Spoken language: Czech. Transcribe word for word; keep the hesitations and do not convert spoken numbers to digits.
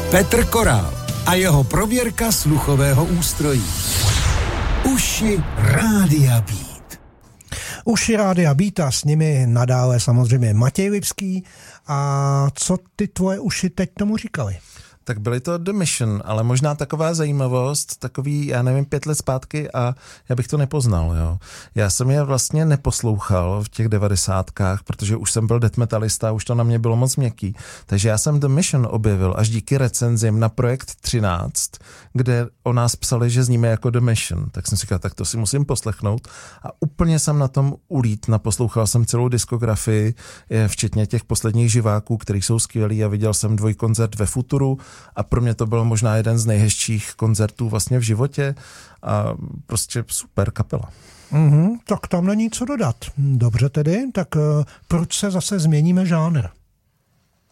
Petr Korál a jeho prověrka sluchového ústrojí. Uši Rádia Beat. Uši Rádia Beat a s nimi nadále samozřejmě Matěj Lipský. A co ty tvoje uši teď tomu říkali? Tak byly to The Mission, ale možná taková zajímavost, takový, já nevím, pět let zpátky a já bych to nepoznal, jo. Já jsem je vlastně neposlouchal v těch devadesátkách, protože už jsem byl death metalista, už to na mě bylo moc měkký. Takže já jsem The Mission objevil až díky recenzím na Projekt třináct, kde o nás psali, že zníme jako The Mission. Tak jsem si říkal, tak to si musím poslechnout a úplně jsem na tom ulít. Naposlouchal jsem celou diskografii, včetně těch posledních živáků, který jsou skvělí a viděl jsem dvojkoncert ve Futuru, a pro mě to bylo možná jeden z nejhezčích koncertů vlastně v životě a prostě super kapela. Mm-hmm, tak tam není co dodat. Dobře tedy, tak uh, proč se zase změníme žánr?